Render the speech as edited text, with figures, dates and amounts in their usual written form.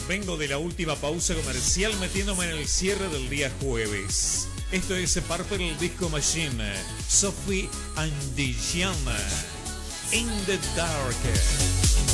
Vengo de la última pausa comercial metiéndome en el cierre del día jueves. Esto es Purple Disco Machine, Sophie and the Giant, In the Dark.